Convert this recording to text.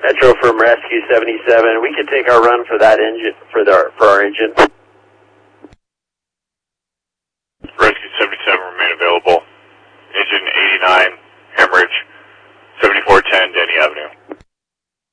Metro from Rescue 77. We could take our run for that engine, for our engine. Rescue 77 remain available. Engine 89.